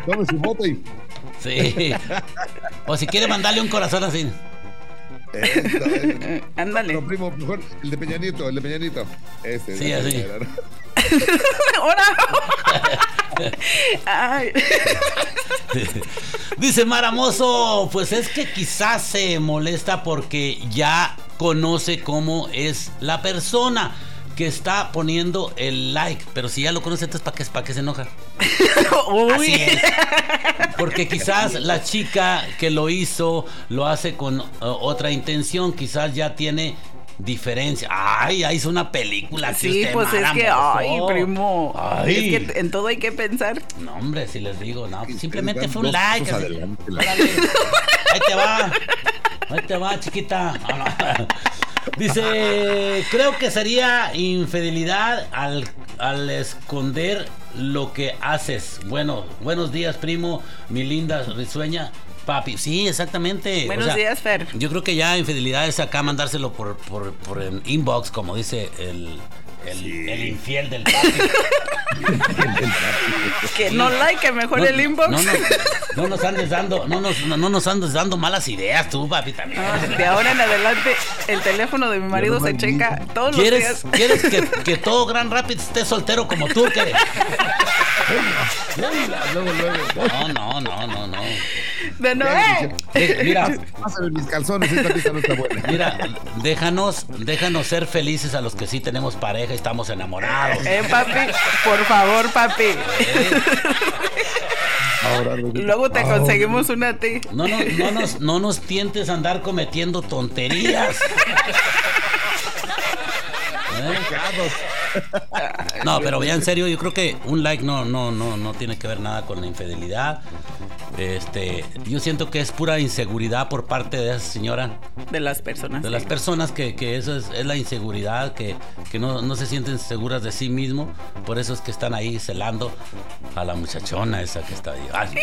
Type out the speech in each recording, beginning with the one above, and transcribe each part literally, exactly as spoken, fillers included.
tome su foto y... Sí. O si quiere mandarle un corazón así. Esto, eh. Ándale. No, primo, mejor el de Peña Nieto, el de Peña Nieto. Este. Sí, así. ¡Hola! Ay. Dice Maramoso, pues es que quizás se molesta porque ya conoce cómo es la persona que está poniendo el like, pero si ya lo conoce, entonces ¿para qué, para qué se enoja? Uy. Así es. Porque quizás la chica que lo hizo lo hace con uh, otra intención, quizás ya tiene diferencia. Ay, ya hizo una película. Sí, usted, pues Maramoso. es que, ay, primo. Ay. Es que en todo hay que pensar. No, hombre, si les digo, no, simplemente Dan fue un dos like. pasos así. adelante, la- Órale. Ahí te va. Ahí te va, chiquita. Ah, no. Dice, creo que sería infidelidad al, al esconder lo que haces. Bueno, buenos días, primo, mi linda risueña. Papi, sí, exactamente. Buenos O sea, días, Fer. Yo creo que ya infidelidad es acá mandárselo por, por, por el inbox, como dice el, el, Sí. el infiel del papi. Que no like, que mejor No, el inbox. No, no, no nos andes dando, no nos, no, no nos andes dando malas ideas tú, papi, también. Ah, de ahora en adelante, el teléfono de mi marido se checa todos los ¿Quieres, días. ¿quieres que, que todo Grand Rapids esté soltero como tú? ¿Qué? Luego, luego. No, no, no, no, no. De no, ¡eh! Eh, mira, Pásame mis calzones, esta pista no está buena. mira, déjanos, déjanos ser felices a los que sí tenemos pareja y estamos enamorados. Eh, papi, por favor, papi. Eh, Ahora, Luego te ahora. conseguimos una a ti. no, no, no, nos, no nos tientes a andar cometiendo tonterías. ¿Eh? No, pero ya en serio, yo creo que un like no, no, no, no tiene que ver nada con la infidelidad. Este, yo siento que es pura inseguridad por parte de esa señora, De las personas. de las sí. personas que, que eso es, es la inseguridad, que, que no, no se sienten seguras de sí mismo, por eso es que están ahí celando a la muchachona esa que está ahí. Ay,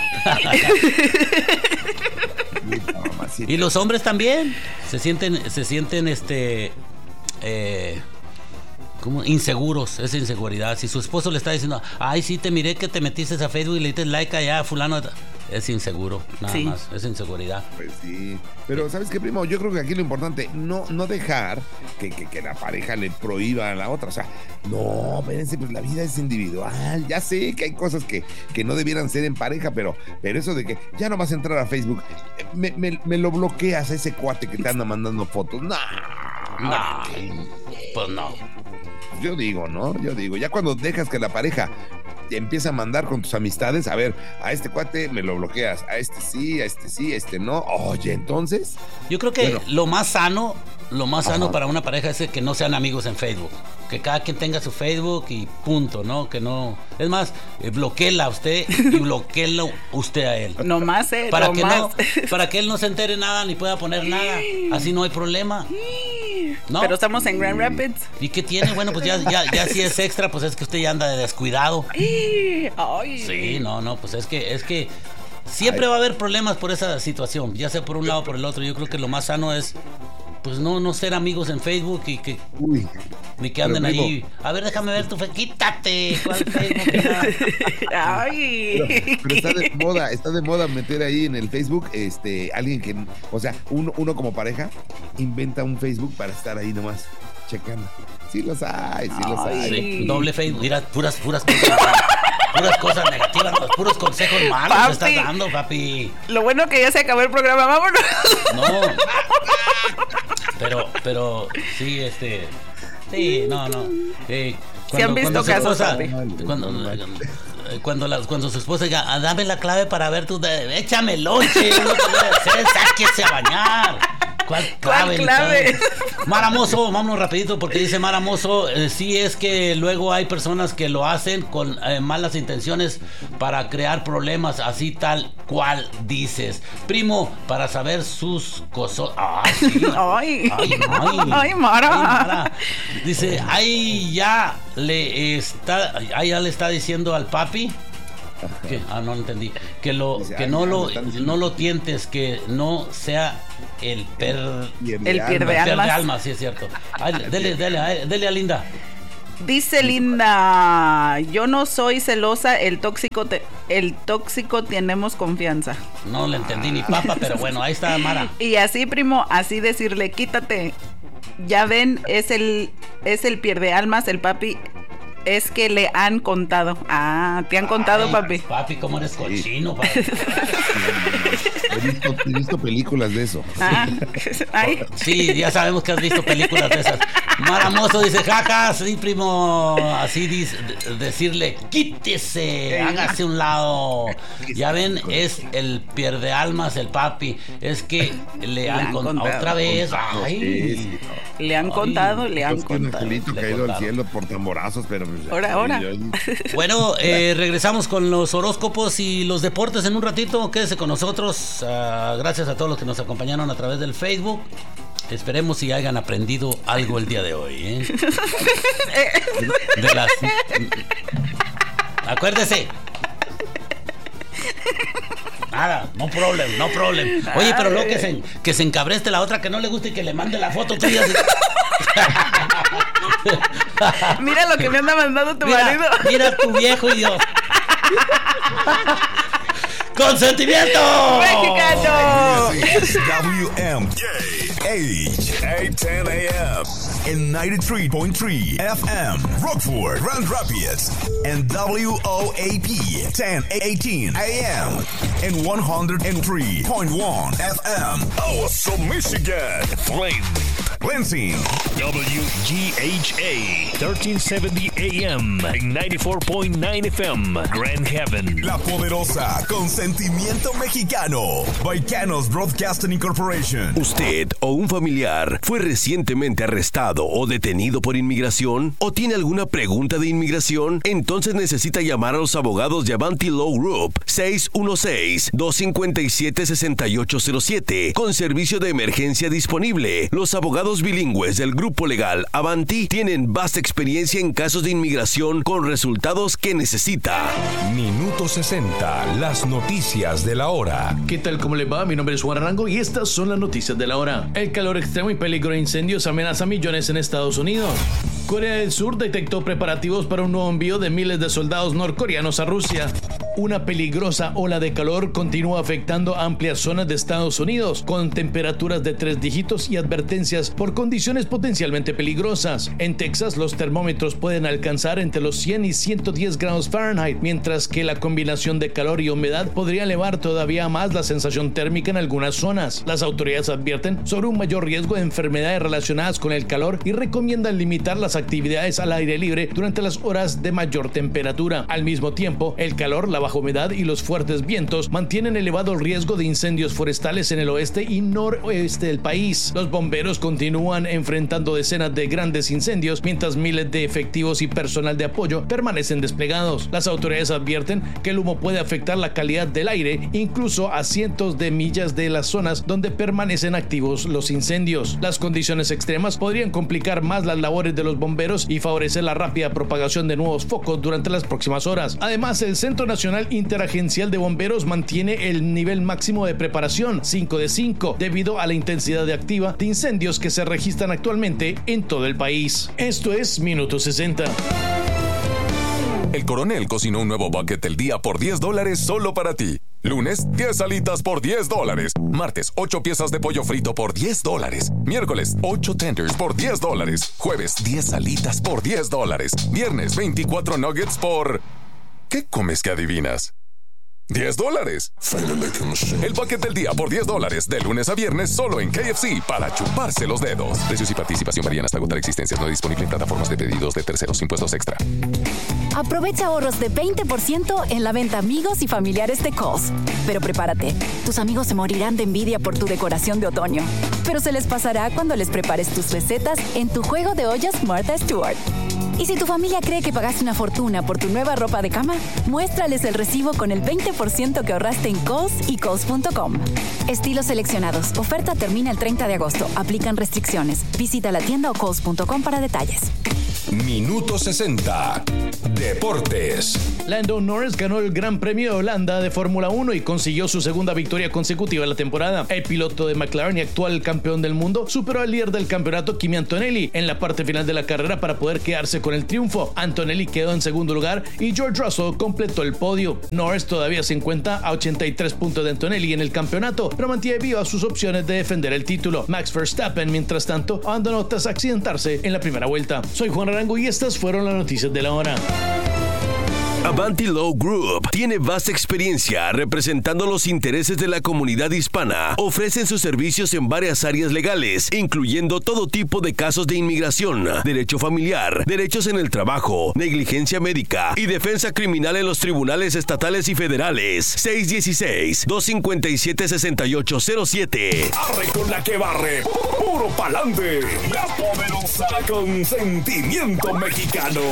no. Mamacita. Y los hombres también se sienten, se sienten este eh, ¿cómo? Inseguros, esa inseguridad. Si su esposo le está diciendo, ay, sí, te miré que te metiste a Facebook y le diste like allá, fulano, es inseguro, nada Sí. más, es inseguridad. Pues sí. Pero, ¿sabes qué, primo? Yo creo que aquí lo importante, no, no dejar que, que, que la pareja le prohíba a la otra. O sea, no, espérense, pues la vida es individual. Ya sé que hay cosas que, que no debieran ser en pareja, pero, pero eso de que ya no vas a entrar a Facebook, me, me, me lo bloqueas a ese cuate que te anda mandando fotos. No. No, pues no. Yo digo, ¿no? Yo digo, ya cuando dejas que la pareja te empieza a mandar con tus amistades, a ver, a este cuate me lo bloqueas, a este sí, a este sí, a este no. Oye, entonces, Yo creo que Bueno. lo más sano, lo más sano Ajá. para una pareja es que no sean amigos en Facebook. Que cada quien tenga su Facebook y punto, ¿no? Que no. Es más, eh, bloquéela a usted y bloquéelo usted a él. No más, eh. Para no que más. no, para que él no se entere nada ni pueda poner nada. Así no hay problema. ¿No? Pero estamos en Grand Rapids. ¿Y qué tiene? Bueno, pues ya, ya, ya si es extra, pues es que usted ya anda de descuidado. Ay. Sí, no, no, pues es que, es que siempre va a haber problemas por esa situación, ya sea por un lado o por el otro. Yo creo que lo más sano es, pues no, no ser amigos en Facebook y que uy. ni que anden Pero, primo, ahí. A ver, déjame ver tu Facebook. Quítate. ¿Cuál Facebook? Ay. Pero, pero está de moda, está de moda meter ahí en el Facebook, este, alguien que, o sea, uno, uno como pareja inventa un Facebook para estar ahí nomás checando. Sí los hay, sí los Ay. hay. Sí, doble Facebook. Mira, puras, puras cosas. Puras cosas negativas, los puros consejos malos Papi. te estás dando, papi. Lo bueno que ya se acabó el programa, vámonos. No. Pero, pero, sí, este. Sí, no, no. Eh, Sí han visto su casos, esposa- papi. cuando, eh, cuando, la- cuando su esposa diga, "Ah, dame la clave para ver tu. de- Échame lonche, uno que debe hacer, sáquese a bañar. ¿Cuál clave? ¿Cuál clave? Maramoso, vámonos rapidito porque dice Maramoso, eh, sí es que luego hay personas que lo hacen con eh, malas intenciones para crear problemas, así tal cual dices. Primo, para saber sus cosas. Ah, sí. Ay. Ay, ay. Ay, Mara. Ay, Mara. Dice, ahí ya le está, ahí ya le está diciendo al papi. ¿Qué? Ah, no lo entendí. Que lo, Dice, que ay, no ya lo, me están diciendo. no lo tientes, que no sea el per, Pierde El alma. pierde pierde almas. alma, sí es cierto. Ay, dele, dele, a- dele a Linda. Dice Linda, yo no soy celosa, el tóxico, te- el tóxico tenemos confianza. No le entendí ni papa, pero bueno, ahí está Mara. Y así, primo, así decirle, quítate. Ya ven, es el, es el pierde almas, el papi. Es que le han contado. Ah, te han contado, Ay, papi. Papi, ¿cómo eres cochino, papi? He visto, he visto películas de eso. Ah, ay. Sí, ya sabemos que has visto películas de esas. Mara Mozo dice, jaja, sí, primo. Así dice, de- decirle, quítese, hágase un lado. Ya ven, es el pierde almas, el papi. Es que le han han contado contado. otra vez. Sí, Ay. sí, no. Le han Ay, contado, le han Es que un contado. angelito Le caído al contaron. cielo por tamborazos, pero... pues, Ahora, ay, ahora. ay, Bueno, eh, regresamos con los horóscopos y los deportes en un ratito. Quédese con nosotros. Ah, gracias a todos los que nos acompañaron a través del Facebook. Esperemos si hayan aprendido algo el día de hoy. ¿eh? De las... Acuérdese. Nada, no problem, no problem. Oye, pero luego que se, que se encabreste la otra que no le guste y que le mande la foto tuya. Mira lo que me anda mandando tu Mira, marido. mira tu viejo y yo. ¡Consentimiento! ¡Mexicano! It's W M H eight ten A M and ninety-three point three F M Rockford, Grand Rapids, and W O A P ten eighteen A M and one hundred three point one F M. Awesome, Michigan. Flame. Lansing. W G H A thirteen seventy A M and ninety-four point nine F M Grand Haven. La Poderosa, Consentimiento Mexicano. Baicanos Broadcasting Incorporation. ¿Usted o un familiar fue recientemente arrestado o detenido por inmigración? ¿O tiene alguna pregunta de inmigración? Entonces necesita llamar a los abogados de Avanti Law Group seis uno seis, dos cinco siete, seis ocho cero siete con servicio de emergencia disponible. Los abogados bilingües del grupo legal Avanti tienen vasta experiencia en casos de inmigración con resultados que necesita. Minuto sesenta, las noticias de la hora. ¿Qué tal? ¿Cómo les va? Mi nombre es Juan Arango y estas son las noticias de la hora. El calor extremo y peligro de incendios amenaza a millones en Estados Unidos. Corea del Sur detectó preparativos para un nuevo envío de miles de soldados norcoreanos a Rusia. Una peligrosa ola de calor continúa afectando amplias zonas de Estados Unidos, con temperaturas de tres dígitos y advertencias por condiciones potencialmente peligrosas. En Texas, los termómetros pueden alcanzar entre los cien y ciento diez grados Fahrenheit, mientras que la combinación de calor y humedad podría elevar todavía más la sensación térmica en algunas zonas. Las autoridades advierten sobre un mayor riesgo de enfermedades relacionadas con el calor y recomiendan limitar las actividades al aire libre durante las horas de mayor temperatura. Al mismo tiempo, el calor, la baja humedad y los fuertes vientos mantienen elevado el riesgo de incendios forestales en el oeste y noroeste del país. Los bomberos continúan enfrentando decenas de grandes incendios, mientras miles de efectivos y personal de apoyo permanecen desplegados. Las autoridades advierten que el humo puede afectar la calidad del aire, incluso a cientos de millas de las zonas donde permanecen activos los incendios. Las condiciones extremas podrían complicar más las labores de los bomberos y favorecer la rápida propagación de nuevos focos durante las próximas horas. Además, el Centro Nacional Interagencial de Bomberos mantiene el nivel máximo de preparación cinco de cinco debido a la intensidad de activa de incendios que se registran actualmente en todo el país. Esto es Minuto sesenta. El Coronel cocinó un nuevo bucket del día por diez dólares solo para ti. Lunes, diez alitas por diez dólares. Martes, ocho piezas de pollo frito por diez dólares. Miércoles, ocho tenders por diez dólares. Jueves, diez alitas por diez dólares. Viernes, veinticuatro nuggets por... ¿Qué comes que adivinas? diez dólares. El bucket del día por diez dólares de lunes a viernes solo en K F C para chuparse los dedos. Precios y participación varían hasta agotar existencias. No disponible en plataformas de pedidos de terceros. Impuestos extra. Aprovecha ahorros de veinte por ciento en la venta amigos y familiares de Kohl's. Pero prepárate, tus amigos se morirán de envidia por tu decoración de otoño. Pero se les pasará cuando les prepares tus recetas en tu juego de ollas Martha Stewart. Y si tu familia cree que pagaste una fortuna por tu nueva ropa de cama, muéstrales el recibo con el veinte por ciento que ahorraste en Kohl's y Kohl's punto com. Estilos seleccionados. Oferta termina el treinta de agosto. Aplican restricciones. Visita la tienda o Kohl's punto com para detalles. Minuto sesenta. Deportes. Lando Norris ganó el Gran Premio de Holanda de Fórmula uno y consiguió su segunda victoria consecutiva en la temporada. El piloto de McLaren y actual campeón del mundo superó al líder del campeonato, Kimi Antonelli, en la parte final de la carrera para poder quedarse con con el triunfo. Antonelli quedó en segundo lugar y George Russell completó el podio. Norris todavía se encuentra a ochenta y tres puntos de Antonelli en el campeonato, pero mantiene vivas sus opciones de defender el título. Max Verstappen, mientras tanto, abandonó tras accidentarse en la primera vuelta. Soy Juan Arango y estas fueron las noticias de la hora. Avanti Law Group tiene vasta experiencia representando los intereses de la comunidad hispana. Ofrecen sus servicios en varias áreas legales, incluyendo todo tipo de casos de inmigración, derecho familiar, derechos en el trabajo, negligencia médica y defensa criminal en los tribunales estatales y federales. seis uno seis, dos cinco siete, seis ocho cero siete. Arre con la que barre, puro pa'lante, la poderosa con sentimiento mexicano.